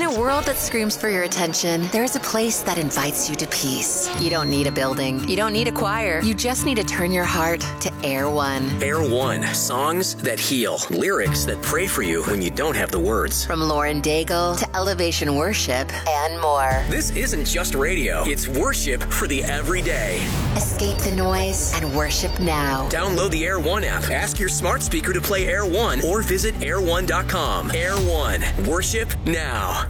a world that screams for your attention, there's a place that invites you to peace. You don't need a building. You don't need a choir. You just need to turn your heart to Air One. Air One. Songs that heal. Lyrics that pray for you when you don't have the words. From Lauren Daigle to Elevation Worship and more. This isn't just radio. It's worship for the everyday. Escape the noise and worship now. Download the Air One app. Ask your smart speaker to play Air One or visit air1.com. Air One. Worship now.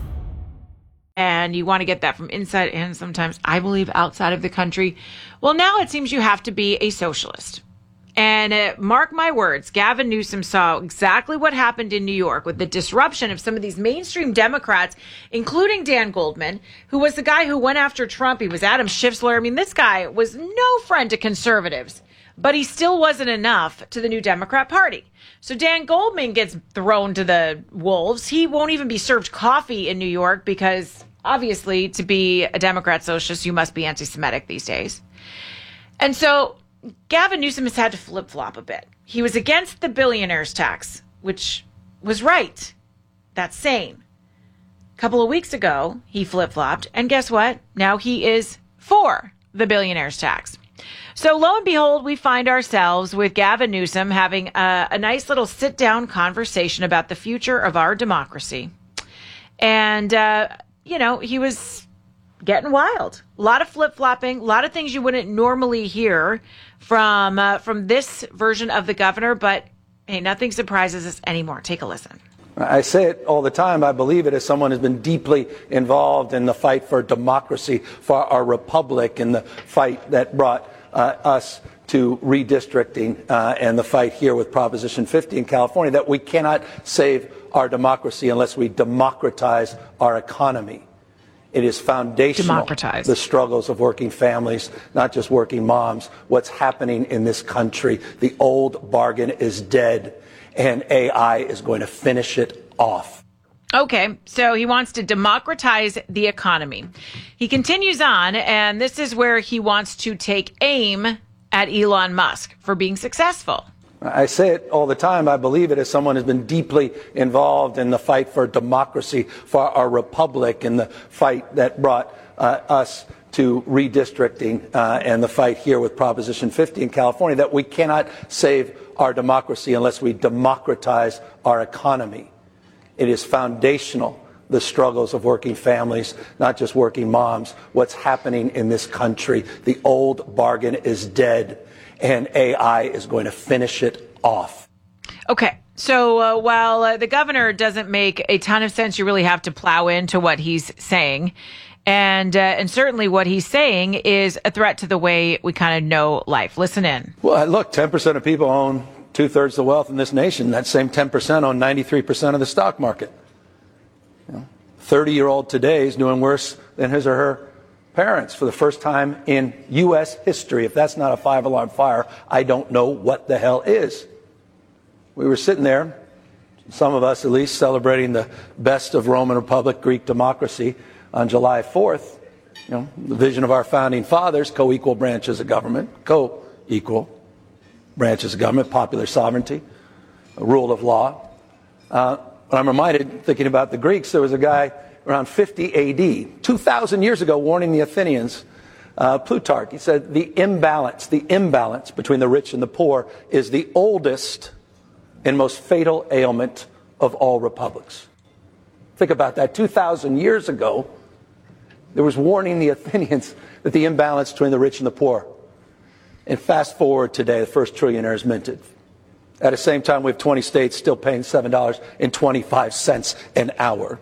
And you want to get that from inside and sometimes, I believe, outside of the country. Well, now it seems you have to be a socialist. And mark my words, Gavin Newsom saw exactly what happened in New York with the disruption of some of these mainstream Democrats, including Dan Goldman, who was the guy who went after Trump. He was Adam Schiff's lawyer. I mean, this guy was no friend to conservatives, but he still wasn't enough to the new Democrat Party. So Dan Goldman gets thrown to the wolves. He won't even be served coffee in New York because obviously to be a Democrat socialist, you must be anti-Semitic these days. And so Gavin Newsom has had to flip-flop a bit. He was against the billionaires tax, which was right. That's sane. A couple of weeks ago, he flip-flopped. And guess what? Now he is for the billionaires tax. So lo and behold, we find ourselves with Gavin Newsom having a nice little sit-down conversation about the future of our democracy. And, he was getting wild. A lot of flip-flopping, a lot of things you wouldn't normally hear from this version of the governor. But, hey, nothing surprises us anymore. Take a listen. I say it all the time. I believe it as someone who's been deeply involved in the fight for democracy, for our republic, and the fight that brought us to redistricting and the fight here with Proposition 50 in California, that we cannot save our democracy unless we democratize our economy. It is foundational, the struggles of working families, not just working moms, what's happening in this country. The old bargain is dead, and AI is going to finish it off. Okay, so he wants to democratize the economy. He continues on, and this is where he wants to take aim at Elon Musk for being successful. I say it all the time. I believe it as someone who's been deeply involved in the fight for democracy, for our republic, and the fight that brought us to redistricting and the fight here with Proposition 50 in California, that we cannot save our democracy unless we democratize our economy. It is foundational, the struggles of working families, not just working moms, what's happening in this country. The old bargain is dead, and AI is going to finish it off. Okay, so while the governor doesn't make a ton of sense, you really have to plow into what he's saying. And certainly what he's saying is a threat to the way we kind of know life. Listen in. Well, look, 10% of people own 2/3 of the wealth in this nation. That same 10% own 93% of the stock market. 30-year-old today is doing worse than his or her parents for the first time in U.S. history. If that's not a five-alarm fire, I don't know what the hell is. We were sitting there, some of us at least, celebrating the best of Roman Republic, Greek democracy on July 4th. The vision of our founding fathers, co-equal branches of government, co-equal branches of government, popular sovereignty, a rule of law. But I'm reminded, thinking about the Greeks, there was a guy around 50 A.D., 2,000 years ago, warning the Athenians, Plutarch. He said, the imbalance between the rich and the poor is the oldest and most fatal ailment of all republics. Think about that. 2,000 years ago, there was warning the Athenians that the imbalance between the rich and the poor. And fast forward today, the first trillionaire is minted. At the same time, we have 20 states still paying $7.25 an hour.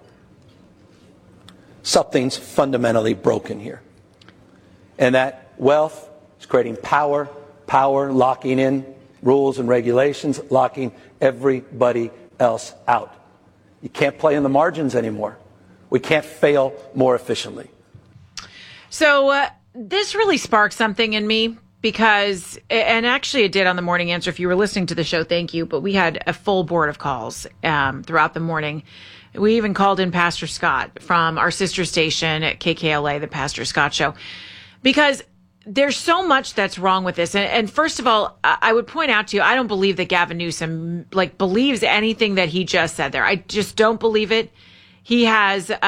Something's fundamentally broken here. And that wealth is creating power locking in rules and regulations, locking everybody else out. You can't play in the margins anymore. We can't fail more efficiently. So this really sparked something in me because, and actually it did on the Morning Answer. If you were listening to the show, thank you. But we had a full board of calls throughout the morning. We even called in Pastor Scott from our sister station at KKLA, the Pastor Scott Show, because there's so much that's wrong with this. And first of all, I would point out to you, I don't believe that Gavin Newsom believes anything that he just said there. I just don't believe it. He has